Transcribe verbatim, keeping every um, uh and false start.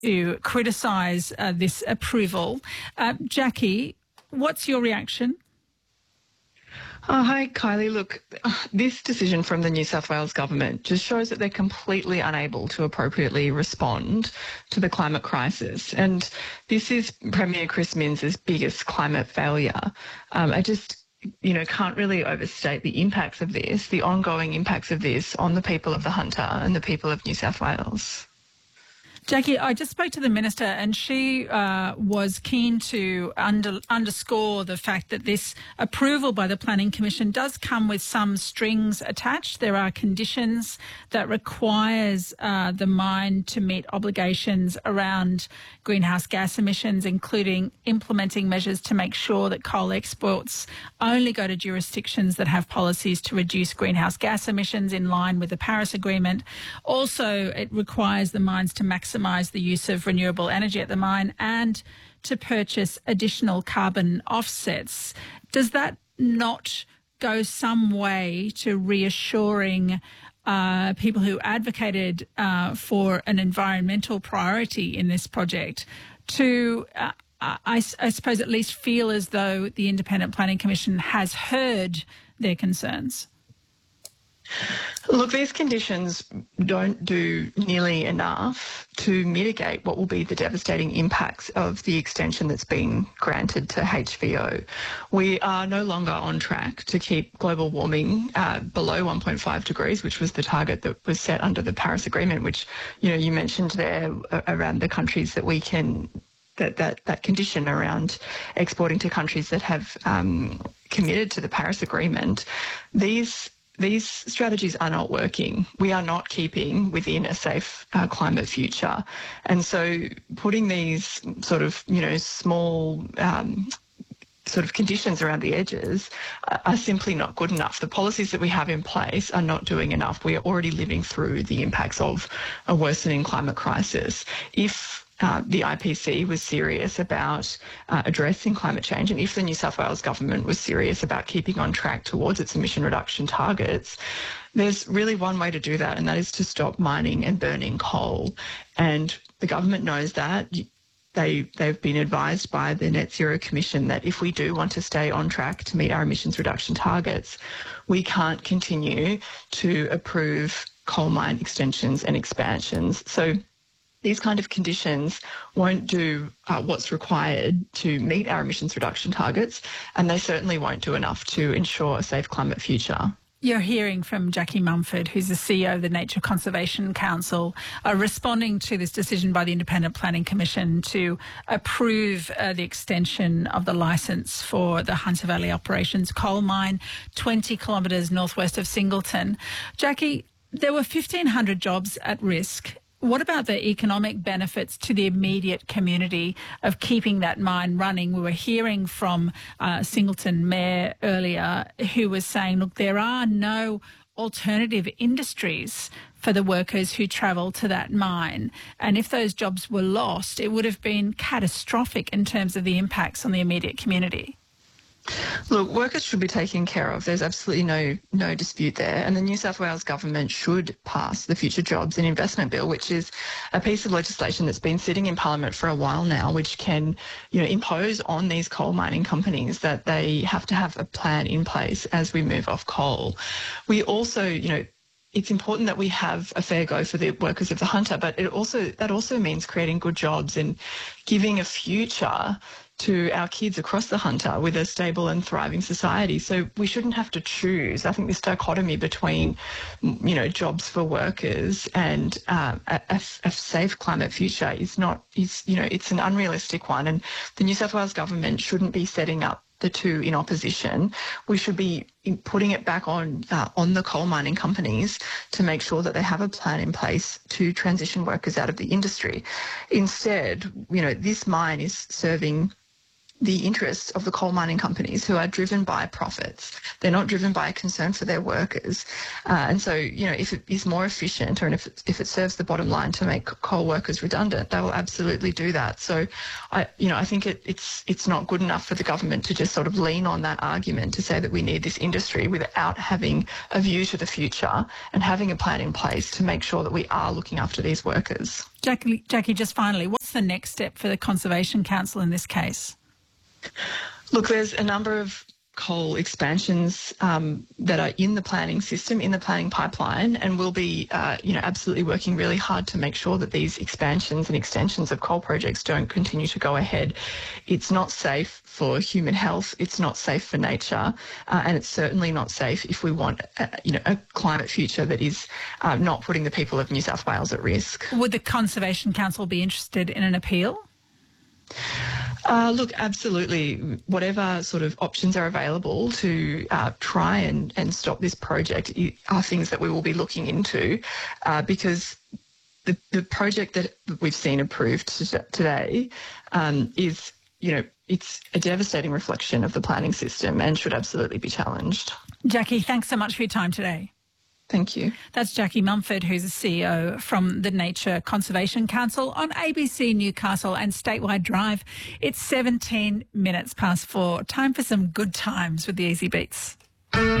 to criticise uh, this approval. Uh, Jackie, what's your reaction? Oh, hi, Kylie. Look, this decision from the New South Wales government just shows that they're completely unable to appropriately respond to the climate crisis. And this is Premier Chris Minns' biggest climate failure. Um, I just, you know, can't really overstate the impacts of this, the ongoing impacts of this on the people of the Hunter and the people of New South Wales. Jackie, I just spoke to the Minister and she uh, was keen to under, underscore the fact that this approval by the Planning Commission does come with some strings attached. There are conditions that requires uh, the mine to meet obligations around greenhouse gas emissions, including implementing measures to make sure that coal exports only go to jurisdictions that have policies to reduce greenhouse gas emissions in line with the Paris Agreement. Also, it requires the mines to maximise the use of renewable energy at the mine and to purchase additional carbon offsets. Does that not go some way to reassuring uh, people who advocated uh, for an environmental priority in this project to, uh, I, I suppose, at least feel as though the Independent Planning Commission has heard their concerns? Look, these conditions don't do nearly enough to mitigate what will be the devastating impacts of the extension that's been granted to H V O. We are no longer on track to keep global warming uh, below one point five degrees, which was the target that was set under the Paris Agreement, which, you know, you mentioned there uh, around the countries that we can That, that, that condition around exporting to countries that have um, committed to the Paris Agreement. These These strategies are not working. We are not keeping within a safe uh, climate future. And so putting these sort of, you know, small um, sort of conditions around the edges are simply not good enough. The policies that we have in place are not doing enough. We are already living through the impacts of a worsening climate crisis. If Uh, the I P C was serious about uh, addressing climate change, and if the New South Wales government was serious about keeping on track towards its emission reduction targets, there's really one way to do that, and that is to stop mining and burning coal. And the government knows that. They, they've been advised by the Net Zero Commission that if we do want to stay on track to meet our emissions reduction targets, we can't continue to approve coal mine extensions and expansions. So these kind of conditions won't do uh, what's required to meet our emissions reduction targets, and they certainly won't do enough to ensure a safe climate future. You're hearing from Jackie Mumford, who's the C E O of the Nature Conservation Council, uh, responding to this decision by the Independent Planning Commission to approve uh, the extension of the licence for the Hunter Valley Operations coal mine, twenty kilometres northwest of Singleton. Jackie, there were fifteen hundred jobs at risk. What about the economic benefits to the immediate community of keeping that mine running? We were hearing from uh, Singleton Mayor earlier who was saying, look, there are no alternative industries for the workers who travel to that mine. And if those jobs were lost, it would have been catastrophic in terms of the impacts on the immediate community. Look, workers should be taken care of. There's absolutely no no dispute there. And the New South Wales government should pass the Future Jobs and Investment Bill, which is a piece of legislation that's been sitting in Parliament for a while now, which can, you know, impose on these coal mining companies that they have to have a plan in place as we move off coal. We also, you know, it's important that we have a fair go for the workers of the Hunter, but it also that also means creating good jobs and giving a future to our kids across the Hunter with a stable and thriving society. So we shouldn't have to choose. I think this dichotomy between, you know, jobs for workers and um, a, a, a safe climate future is not, is, you know, it's an unrealistic one. And the New South Wales government shouldn't be setting up the two in opposition. We should be putting it back on uh, on the coal mining companies to make sure that they have a plan in place to transition workers out of the industry. Instead, you know, this mine is serving the interests of the coal mining companies who are driven by profits. They're not driven by a concern for their workers. Uh, and so, you know, if it is more efficient or if it, if it serves the bottom line to make coal workers redundant, they will absolutely do that. So, I, you know, I think it, it's it's not good enough for the government to just sort of lean on that argument to say that we need this industry without having a view to the future and having a plan in place to make sure that we are looking after these workers. Jackie, Jackie, just finally, what's the next step for the Conservation Council in this case? Look, there's a number of coal expansions um, that are in the planning system, in the planning pipeline, and we'll be, uh, you know, absolutely working really hard to make sure that these expansions and extensions of coal projects don't continue to go ahead. It's not safe for human health, it's not safe for nature, uh, and it's certainly not safe if we want, uh, you know, a climate future that is uh, not putting the people of New South Wales at risk. Would the Conservation Council be interested in an appeal? Uh, look, absolutely. Whatever sort of options are available to uh, try and, and stop this project are things that we will be looking into uh, because the, the project that we've seen approved today um, is, you know, it's a devastating reflection of the planning system and should absolutely be challenged. Jackie, thanks so much for your time today. Thank you. That's Jackie Mumford, who's the C E O from the Nature Conservation Council on A B C Newcastle and Statewide Drive. It's seventeen minutes past four. Time for some good times with the Easy Beats.